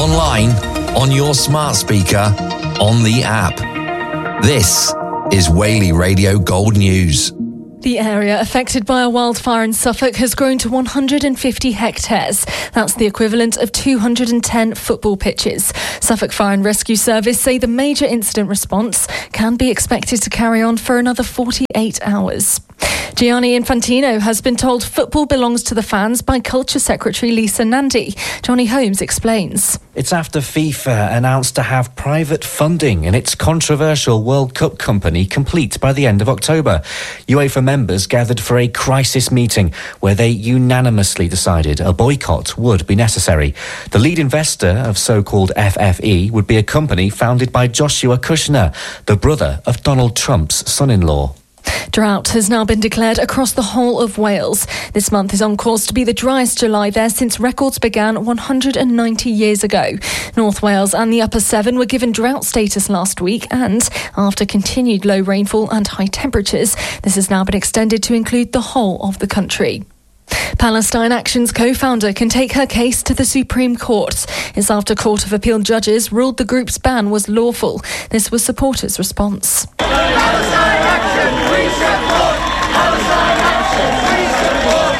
online, on your smart speaker, on the app. This is Whaley Radio Gold News. The area affected by a wildfire in Suffolk has grown to 150 hectares. That's the equivalent of 210 football pitches. Suffolk Fire and Rescue Service say the major incident response can be expected to carry on for another 48 hours. Gianni Infantino has been told football belongs to the fans by Culture Secretary Lisa Nandy. Johnny Holmes explains. It's after FIFA announced to have private funding in its controversial World Cup company complete by the end of October. UEFA members gathered for a crisis meeting where they unanimously decided a boycott would be necessary. The lead investor of so-called FFE would be a company founded by Joshua Kushner, the brother of Donald Trump's son-in-law. Drought has now been declared across the whole of Wales. This month is on course to be the driest July there since records began 190 years ago. North Wales and the Upper Severn were given drought status last week, and after continued low rainfall and high temperatures, this has now been extended to include the whole of the country. Palestine Action's co-founder can take her case to the Supreme Court. It's after Court of Appeal judges ruled the group's ban was lawful. This was supporters' response. Palestine Action, we support! Palestine Action, we support!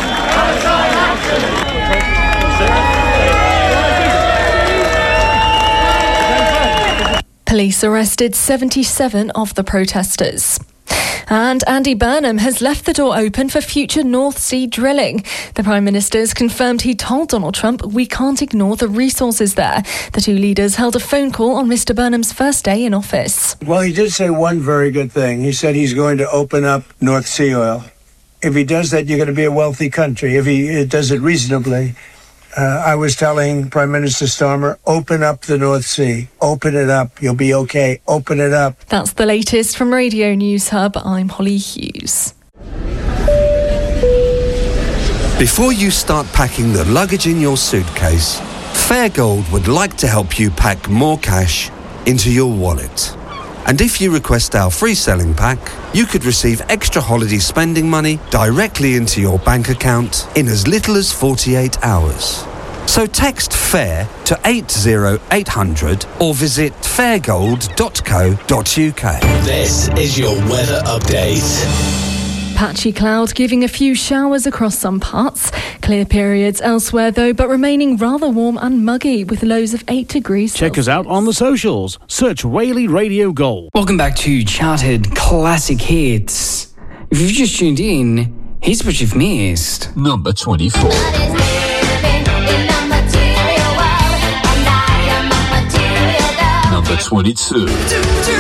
Palestine Action! Police arrested 77 of the protesters. And Andy Burnham has left the door open for future North Sea drilling. The Prime Minister has confirmed he told Donald Trump, "We can't ignore the resources there." The two leaders held a phone call on Mr Burnham's first day in office. Well, he did say one very good thing. He said he's going to open up North Sea oil. If he does that, you're going to be a wealthy country. If he does it reasonably. I was telling Prime Minister Starmer, open up the North Sea. Open it up. You'll be okay. Open it up. That's the latest from Radio News Hub. I'm Holly Hughes. Before you start packing the luggage in your suitcase, Fairgold would like to help you pack more cash into your wallet. And if you request our free selling pack, you could receive extra holiday spending money directly into your bank account in as little as 48 hours. So text FAIR to 80800 or visit fairgold.co.uk. This is your weather update. Patchy cloud giving a few showers across some parts. Clear periods elsewhere though, but remaining rather warm and muggy with lows of 8 degrees. Check us out on the socials. Search Whaley Radio Gold. Welcome back to Charted Classic Hits. If you've just tuned in, here's what you've missed. Number 24. Number 22.